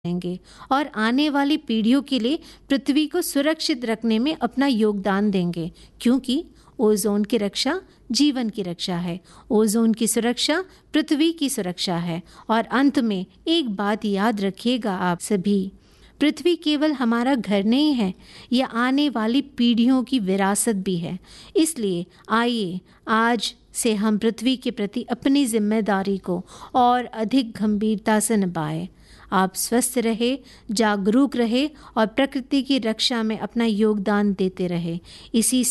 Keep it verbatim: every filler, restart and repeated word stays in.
देंगे और आने वाली पीढ़ियों के लिए पृथ्वी को सुरक्षित रखने में अपना योगदान देंगे, क्योंकि ओजोन की रक्षा जीवन की रक्षा है। ओजोन की सुरक्षा पृथ्वी की सुरक्षा है। और अंत में एक बात याद रखिएगा आप सभी, पृथ्वी केवल हमारा घर नहीं है, यह आने वाली पीढ़ियों की विरासत भी है। इसलिए आइए आज से हम पृथ्वी के प्रति अपनी जिम्मेदारी को और अधिक गंभीरता से निभाएं। आप स्वस्थ रहे, जागरूक रहे और प्रकृति की रक्षा में अपना योगदान देते रहे। इसी